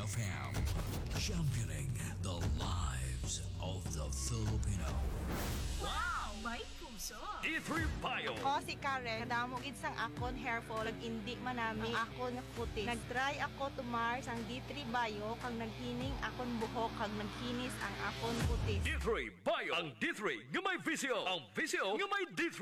FM, championing the lives of the Filipino. Wow! May puso! D3 Bio. Ako si Karen, kadamo gid sang akon hair fall, indi man nami ang akon nga kutis. Nagtry ako tumar sang D3 Bio kang naghining akon buhok kag naghinis ang akon kutis. D3 Bio. Ang D3 nga may visio. Ang visio nga may D3.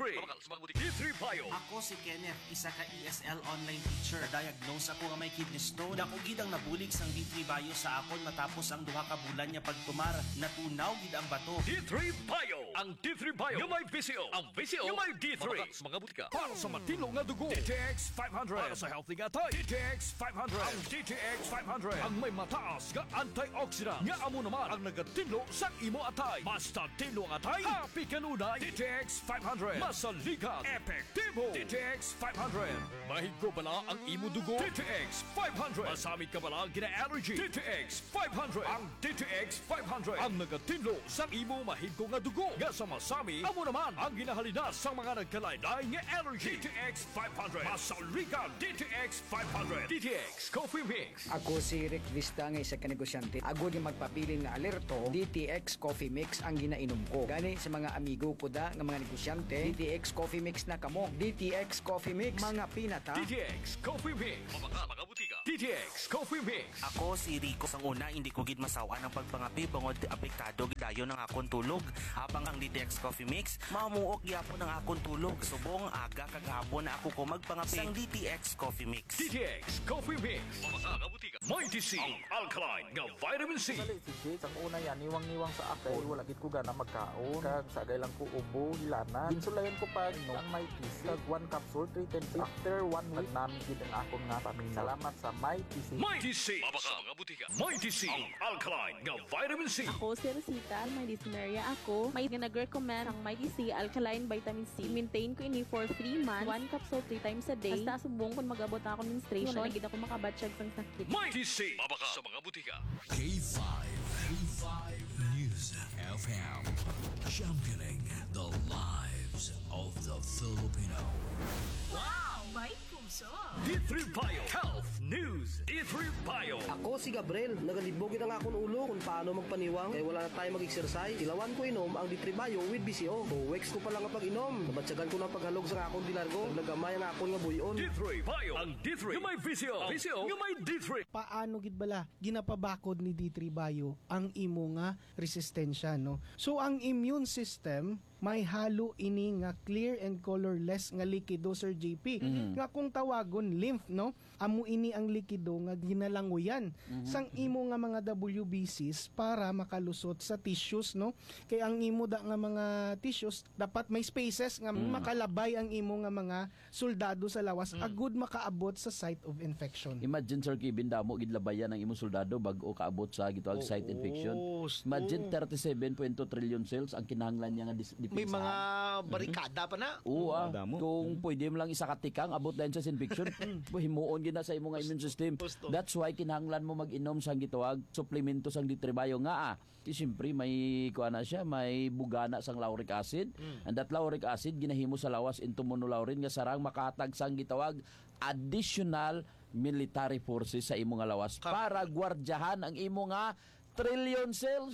D3 Bio. Ako si Kenneth, isa ka ESL online teacher. Diagnose ako nga may kidney stone. Ako gid ang nabulig sang D3 Bio sa akon matapos ang duha ka bulan niya pagtumar. Natunaw gid ang bato. D3 Bio. Ang D3 Bio nga may visio. Ang visio nga may D3. Mga butika. Para sa matino nga dugo. DTX 500. Para sa healthy nga tayo. DTX 500. Ang DTX 500. Ang may mataas nga antioxidant. Nga amo naman ang nagatinlo sa imo atay. Basta tinlo ang atay. Happy kanunay. DTX 500. Masaligat. Epektibo. DTX 500. Mahigko bala ang imo dugo. DTX 500. Masamit ka bala gina-allergy. DTX 500. Ang DTX 500. Ang nagatinlo sa imo mahigko nga dugo. Nga sa masami, amo naman ang ginahalina sa mga nagkalaylay nga allergy. DTX 500. Masaligat. DTX 500. DTX Coffee Mix. Ako si Rick Vista nga isa ka negosyante. Agod yung magpapili nga alerto, DTX Coffee Mix ang ginainom ko. Gani sa mga amigo ko da nga mga negosyante, DTX Coffee Mix na kamo. DTX Coffee Mix, mga pinata. DTX Coffee Mix. Mga butika. DTX Coffee Mix. Ako si Rico. Sang una, hindi ko gid masawa ng pagpangapi bangod apektado gidayon ng akon tulog. Habang ang DTX Coffee Mix, mamuok gyapon ang akon tulog. Subong aga kaghapon na ako ko magpangapi sang DTX Coffee Mix. DTX Coffee Mix. Mga butika. Mighty C. Ang alkaline nga vitamin C. Dali si Jake, ang una yan, niwang-niwang sa akay, wala gid ko gana magkaon, kag sagay lang ko ubo, hilana. Ginsulayan ko pa ang may TC, kag 1 capsule, 3 10 after 1 week, namin gid ang akong nga paminaw. Salamat sa may TC. Mighty C. Mga butika. Mighty C. Ang alkaline nga vitamin C. Ako si Rosita, may dyspnea ako. May nag-recommend ang Mighty C Alkaline Vitamin C. Maintain ko ini for 3 months, 1 capsule 3 times a day. Hasta subong kung mag-abot ako ng menstruation, nagid ako makabatsyag sang sakit. Mighty C. Sa mga butika. K5 News FM, championing the lives of the Filipino. Wow! May puso! D3 Bio. Health News. D3 Bio. Ako si Gabriel, nagalibogin ang akong ulo kung paano magpaniwang kaya wala na tayo mag-exercise. Ilawan ko inom ang D3 Bio with BCO. 2 weeks ko pa lang ang pag-inom. Nabatsagan ko ng paghalog sa akong dilargo. Nagamay ang akong nga buyon. D3 Bio. Ang D3 nga may visio. Visio nga may D3. Paano gid bala ginapabakod ni D3 Bio ang imo nga resistensya, no? So ang immune system may halo ini nga clear and colorless nga likido, Sir JP. Nga kung tawagon lymph, no? Amo ini ang likido nga ginalanguyan sang imo nga mga WBCs para makalusot sa tissues, no? Kay ang imo da nga mga tissues dapat may spaces nga makalabay ang imo nga mga soldado sa lawas agud makaabot sa site of infection. Imagine, Sir Kevin, damo gidlabayan ang imong soldado bago kaabot sa gitawag site infection. Imagine 37.2 trillion cells ang kinahanglan niya nga may mga barikada pa na. Oo, kung pwede mo lang isa katikang abot dahil sa infection, himuon gina sa imong immune system. That's why kinahanglan mo mag-inom sang gitawag suplemento sang D3 Bio nga siyempre may kuana siya, may bugana sang lauric acid. And that lauric acid ginahimo sa lawas into monolaurin nga sarang makatag sang gitawag additional military forces sa imo nga lawas para gwardyahan ang imo nga trillion cells.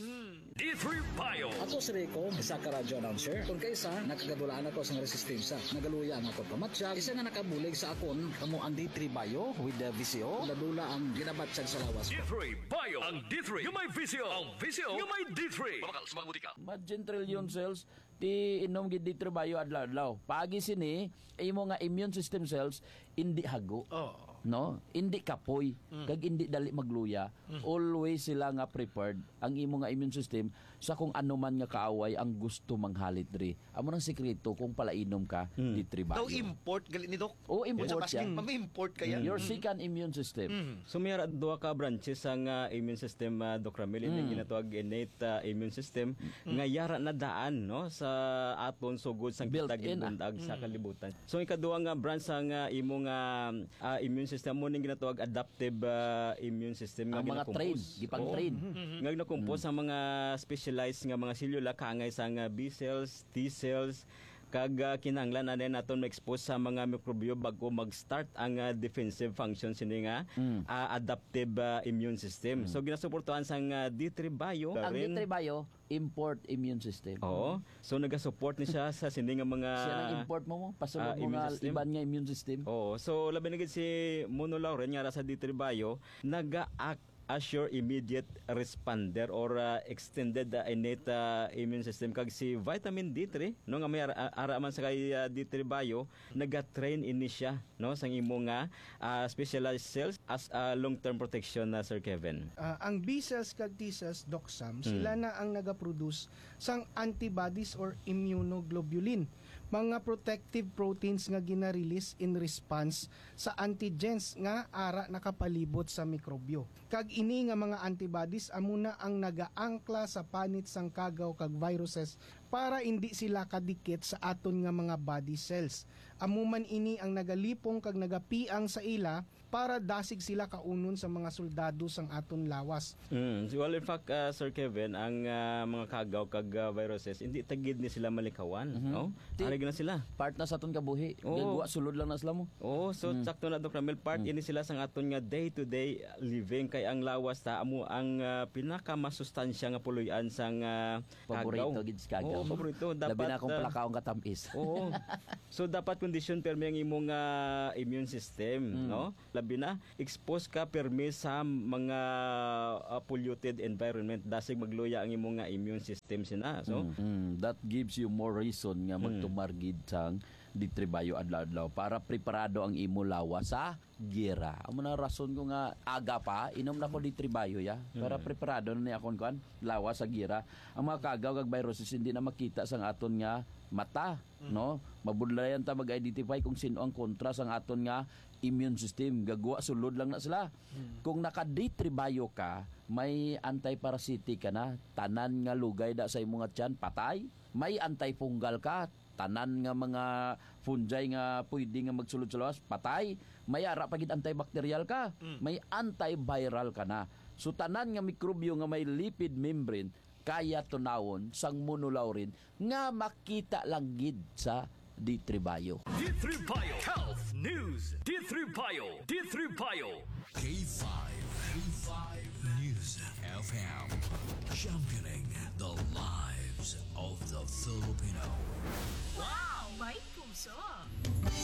D3 Bio. Ako si Rico, isa ka radyo announcer. Kung kaysa, nakagadulaan ako sa resistensya. Nagaluya ang ako pamatsyag. Isa nga nakabulig sa akon, kamo ang D3 Bio with the VCO. Ladula ang ginabatsyag sa lawas. D3 Bio. Ang D3 yung may visio. Ang visio yung may D3. Mga butika. Imagine trillion cells ti inom gid D3 Bio adlaw-adlaw. Pagi sini imo nga immune system cells indi hago. No? Indi kapoy. Kag indi dali magluya. Always sila nga prepared ang imo nga immune system sa kung ano man nga kaaway ang gusto manghalit diri. Amo nang sekreto kung palainom ka D3 Bio. Daw import gali ni Doc. O import siya. Import kaya. Your second immune system. So mayroon duha ka branches ang immune system, Doc Ramil, yung ginatawag innate immune system nga yara na daan, no, sa aton sugod sang kitag bundag sa kalibutan. So ikaduha nga branch ang imo nga immune system mo ning ginatawag adaptive immune system nga gina-compose. Gipang-train. Nga gina-compose ang mga specialized nga mga selula kaangay sa B cells, T cells, kag kinahanglan na din naton ma-expose sa mga mikrobyo bago mag-start ang defensive function sini nga adaptive immune system. So ginasuportuhan sang D3 Bio. Ang D3 Bio, import immune system. Oo. So nagasupport ni siya sa sini nga mga Siya nang import mo pasulod mo nga iban nga immune system. Oo. So labi na gid si Mono Lauren nga sa D3 Bio naga-act assure immediate responder or extended innate immune system kag si vitamin D3 no nga may ara man sa kay D3 Bio naga-train ini siya no sang imo nga specialized cells as long-term protection na Sir Kevin. Ang B cells kag T cells Doc Sam, sila na ang nagaproduce sang antibodies or immunoglobulin, mga protective proteins nga gina-release in response sa antigens nga ara nakapalibot sa mikrobyo. Kag ini nga mga antibodies amuna ang nagaangkla sa panit sang kagaw kag viruses para hindi sila kadikit sa aton nga mga body cells. Amuman ini ang nagalipong kag nagapiang sa ila para dasig sila kaunon sa mga soldado sang aton lawas. Well, in fact, Sir Kevin, ang mga kagaw kag viruses hindi tagid ni sila malikawan, no? Arig na sila. Part na sa aton kabuhi. Gagwa sulod lang na sila mo. So sakto na Dr. Ramil, part ini sila sang aton nga day-to-day living kay ang lawas ta amo ang pinakamasustansya nga puloy-an sang paborito gid sa kagaw. Paborito dapat. Labi na akong palakaong katamis. Oo. So dapat condition permi ang imong immune system, no? Labi na expose ka permi sa mga polluted environment dasig magluya ang imong immune system sina. So that gives you more reason nga magtumargid sang D3 Bio adlaw-adlaw para preparado ang imo lawas sa gira. Amo na rason ko nga aga pa inom na ko D3 Bio ya para preparado na ni akon kuan lawas sa gira. Ang mga kagaw kag viruses hindi na makita sang aton nga mata, no? Mabudlayan ta mag-identify kung sino ang kontra sang aton nga immune system. Gagwa sulod lang na sila. Kung naka D3 Bio ka, may anti-parasitic ka na, tanan nga lugay da sa imong tiyan patay. May antifungal ka, tanan nga mga fungi nga pwede nga magsulod sa lawas, patay. May ara pagid antibacterial ka, may antiviral ka na. So tanan nga mikrobyo nga may lipid membrane kaya tunawon sang monolaurin nga makita lang gid sa D3 Bio. D3 Bio Health News. D3 Bio. D3 Bio. K5. K5 News FM. Championing the lives of the Filipino. Wow! May puso!